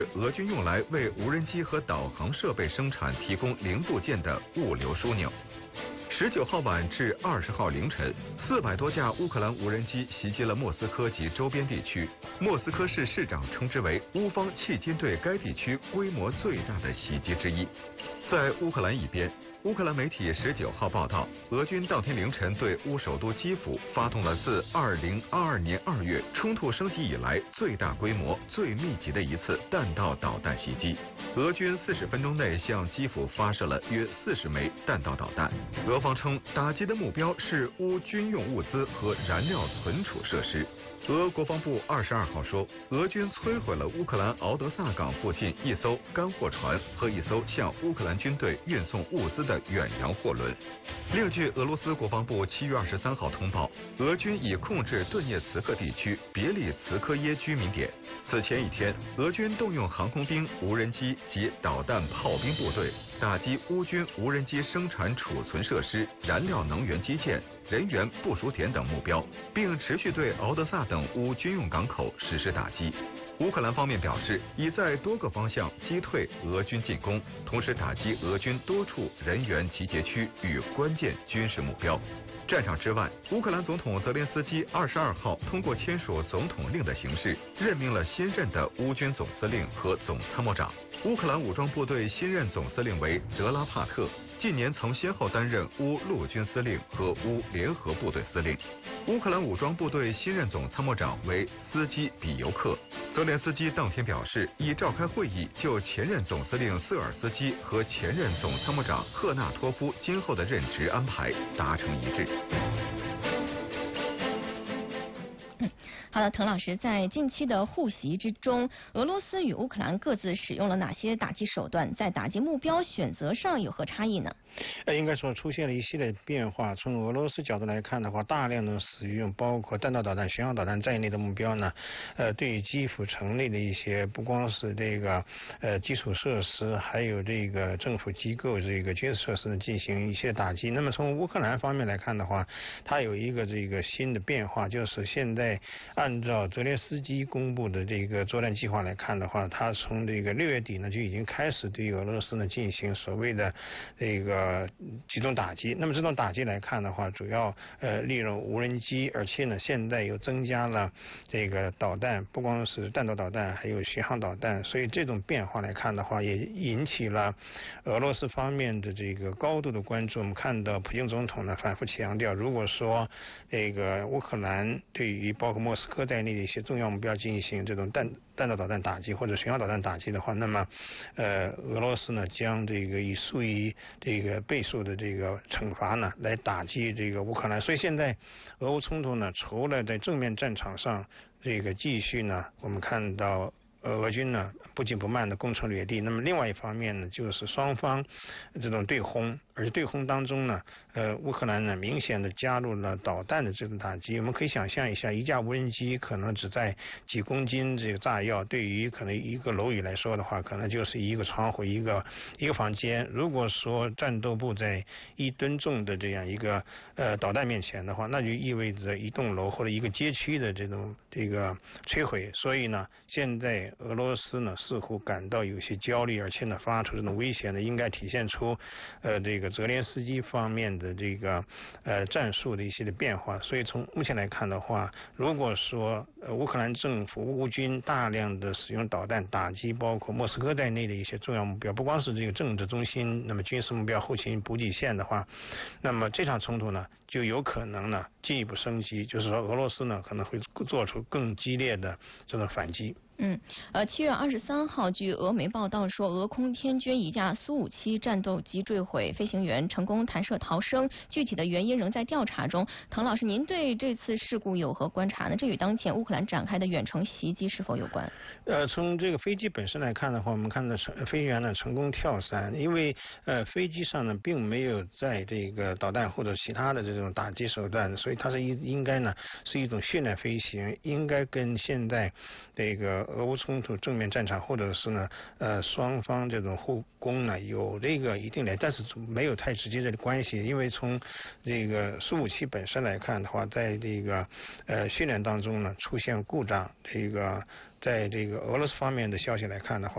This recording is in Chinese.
俄军用来为无人机和导航设备生产提供零部件的物流枢纽。19号晚至20号凌晨，400多架乌克兰无人机袭击了莫斯科及周边地区。莫斯科市市长称之为乌方迄今对该地区规模最大的袭击之一。在乌克兰一边，乌克兰媒体19号报道，俄军当天凌晨对乌首都基辅发动了自2022年2月冲突升级以来最大规模、最密集的一次弹道导弹袭击。俄军40分钟内向基辅发射了约40枚弹道导弹。俄方称，打击的目标是乌军用物资和燃料存储设施。俄国防部22号说，俄军摧毁了乌克兰敖德萨港附近一艘干货船和一艘向乌克兰军队运送物资的远洋货轮。另据俄罗斯国防部7月23号通报，俄军已控制顿涅茨克地区别利茨科耶居民点。此前一天，俄军动用航空兵、无人机及导弹炮兵部队，打击乌军无人机生产储存设施、燃料能源基建、人员部署点等目标，并持续对敖德萨等乌军用港口实施打击。乌克兰方面表示，已在多个方向击退俄军进攻，同时打击俄军多处人员集结区与关键军事目标。战场之外，乌克兰总统泽连斯基22号通过签署总统令的形式，任命了新任的乌军总司令和总参谋长。乌克兰武装部队新任总司令为德拉帕特，近年曾先后担任乌陆军司令和乌联合部队司令。乌克兰武装部队新任总参谋长为斯基比尤克。泽连斯基当天表示，已召开会议，就前任总司令瑟尔斯基和前任总参谋长赫纳托夫今后的任职安排达成一致。 好的，滕老师，在近期的互袭之中，俄罗斯与乌克兰各自使用了哪些打击手段？在打击目标选择上有何差异呢？ 应该说出现了一系列变化。从俄罗斯角度来看的话，大量的使用包括弹道导弹、巡航导弹在内的目标呢，对于基辅城内的一些不光是这个基础设施，还有这个政府机构这个军事设施呢进行一些打击。那么从乌克兰方面来看的话，它有一个这个新的变化，就是现在按照泽连斯基公布的这个作战计划来看的话，他从这个6月底呢就已经开始对俄罗斯呢进行所谓的这个集中打击。那么这种打击来看的话，主要利用无人机，而且呢现在又增加了这个导弹，不光是弹道导弹，还有巡航导弹。所以这种变化来看的话，也引起了俄罗斯方面的这个高度的关注。我们看到普京总统呢反复强调，如果说这个乌克兰对于包括莫斯科在内的一些重要目标进行这种弹道导弹打击或者巡航导弹打击的话，那么俄罗斯呢将这个以数以这个倍数的这个惩罚呢来打击这个乌克兰。所以现在俄乌冲突呢，除了在正面战场上这个继续呢，我们看到俄军呢不紧不慢的攻城略地，那么另外一方面呢，就是双方这种对轰，而且对轰当中呢，乌克兰呢明显的加入了导弹的这种打击。我们可以想象一下，一架无人机可能只载几公斤这个炸药，对于可能一个楼宇来说的话，可能就是一个窗户、一个房间。如果说战斗部在1吨重的这样一个导弹面前的话，那就意味着一栋楼或者一个街区的这个摧毁。所以呢，现在俄罗斯呢似乎感到有些焦虑，而且呢发出这种威胁呢，应该体现出这个泽连斯基方面的这个战术的一些的变化。所以从目前来看的话，如果说乌克兰政府乌军大量的使用导弹打击包括莫斯科在内的一些重要目标，不光是这个政治中心，那么军事目标、后勤补给线的话，那么这场冲突呢就有可能呢进一步升级，就是说俄罗斯呢可能会做出更激烈的这种反击。 7月23号，据俄媒报道说，俄空天军一架苏57战斗机坠毁，飞行员成功弹射逃生，具体的原因仍在调查中。滕老师，您对这次事故有何观察呢？这与当前乌克兰展开的远程袭击是否有关？ 从这个飞机本身来看的话，我们看到飞行员呢成功跳伞，因为飞机上呢并没有在这个导弹或者其他的这种打击手段，所以它是应该呢是一种训练飞行，应该跟现在这个俄乌冲突正面战场或者是呢双方这种互攻呢有这个一定的，但是没有太直接的关系。因为从这个苏57本身来看的话，在这个训练当中呢出现故障，这个在这个俄罗斯方面的消息来看的话，